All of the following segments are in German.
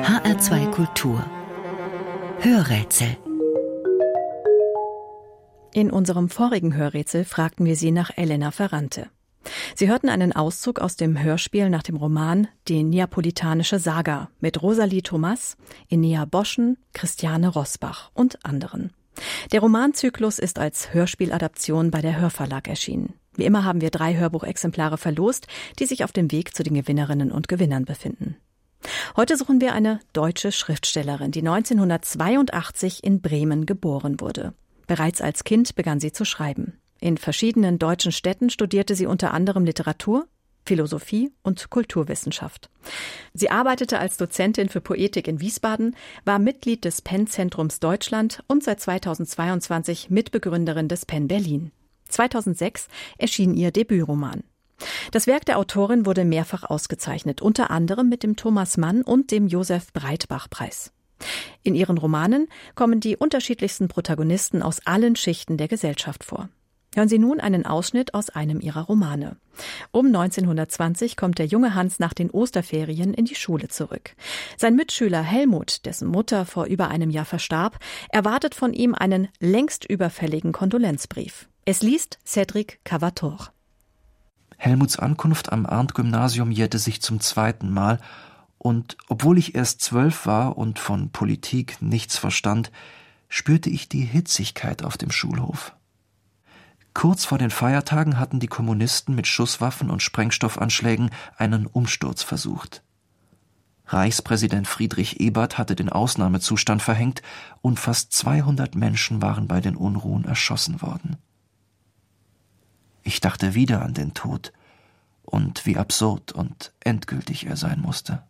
HR2 Kultur Hörrätsel. In unserem vorigen Hörrätsel fragten wir Sie nach Elena Ferrante. Sie hörten einen Auszug aus dem Hörspiel nach dem Roman Die Neapolitanische Saga mit Rosalie Thomas, Enea Boschen, Christiane Rosbach und anderen. Der Romanzyklus ist als Hörspieladaption bei der Hörverlag erschienen. Wie immer haben wir 3 Hörbuchexemplare verlost, die sich auf dem Weg zu den Gewinnerinnen und Gewinnern befinden. Heute suchen wir eine deutsche Schriftstellerin, die 1982 in Bremen geboren wurde. Bereits als Kind begann sie zu schreiben. In verschiedenen deutschen Städten studierte sie unter anderem Literatur, Philosophie und Kulturwissenschaft. Sie arbeitete als Dozentin für Poetik in Wiesbaden, war Mitglied des PEN-Zentrums Deutschland und seit 2022 Mitbegründerin des PEN Berlin. 2006 erschien ihr Debütroman. Das Werk der Autorin wurde mehrfach ausgezeichnet, unter anderem mit dem Thomas Mann und dem Josef Breitbach-Preis. In ihren Romanen kommen die unterschiedlichsten Protagonisten aus allen Schichten der Gesellschaft vor. Hören Sie nun einen Ausschnitt aus einem ihrer Romane. Um 1920 kommt der junge Hans nach den Osterferien in die Schule zurück. Sein Mitschüler Helmut, dessen Mutter vor über einem Jahr verstarb, erwartet von ihm einen längst überfälligen Kondolenzbrief. Es liest Cédric Cavator. Helmuts Ankunft am Arndt-Gymnasium jährte sich zum 2. Mal und obwohl ich erst 12 war und von Politik nichts verstand, spürte ich die Hitzigkeit auf dem Schulhof. Kurz vor den Feiertagen hatten die Kommunisten mit Schusswaffen und Sprengstoffanschlägen einen Umsturz versucht. Reichspräsident Friedrich Ebert hatte den Ausnahmezustand verhängt und fast 200 Menschen waren bei den Unruhen erschossen worden. Ich dachte wieder an den Tod und wie absurd und endgültig er sein musste.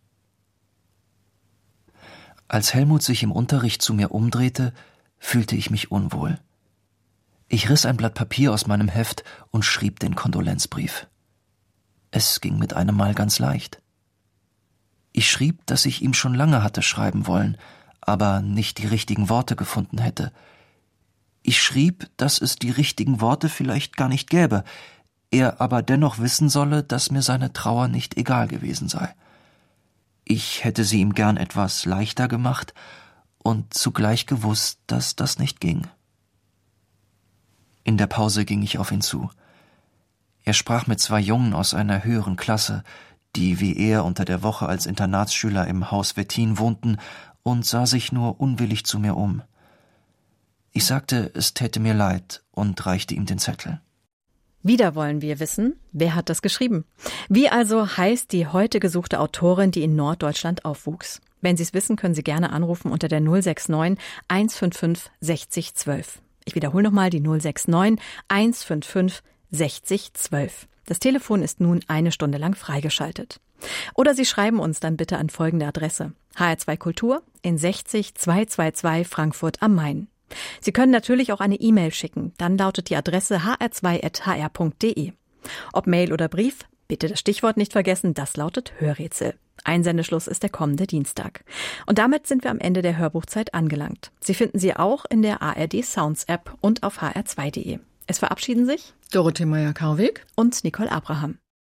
Als Helmut sich im Unterricht zu mir umdrehte, fühlte ich mich unwohl. Ich riss ein Blatt Papier aus meinem Heft und schrieb den Kondolenzbrief. Es ging mit einem Mal ganz leicht. Ich schrieb, dass ich ihm schon lange hatte schreiben wollen, aber nicht die richtigen Worte gefunden hätte. Ich schrieb, dass es die richtigen Worte vielleicht gar nicht gäbe, er aber dennoch wissen solle, dass mir seine Trauer nicht egal gewesen sei. Ich hätte sie ihm gern etwas leichter gemacht und zugleich gewusst, dass das nicht ging. In der Pause ging ich auf ihn zu. Er sprach mit 2 Jungen aus einer höheren Klasse, die wie er unter der Woche als Internatsschüler im Haus Wettin wohnten, und sah sich nur unwillig zu mir um. Ich sagte, es täte mir leid und reichte ihm den Zettel. Wieder wollen wir wissen, wer hat das geschrieben? Wie also heißt die heute gesuchte Autorin, die in Norddeutschland aufwuchs? Wenn Sie es wissen, können Sie gerne anrufen unter der 069 155 60 12. Ich wiederhole nochmal die 069 155 60 12. Das Telefon ist nun 1 Stunde lang freigeschaltet. Oder Sie schreiben uns dann bitte an folgende Adresse: HR2 Kultur in 60 222 Frankfurt am Main. Sie können natürlich auch eine E-Mail schicken. Dann lautet die Adresse hr2@hr.de. Ob Mail oder Brief, bitte das Stichwort nicht vergessen, das lautet Hörrätsel. Einsendeschluss ist der kommende Dienstag. Und damit sind wir am Ende der Hörbuchzeit angelangt. Sie finden sie auch in der ARD Sounds App und auf hr2.de. Es verabschieden sich Dorothee Meyer-Karweg und Nicole Abraham.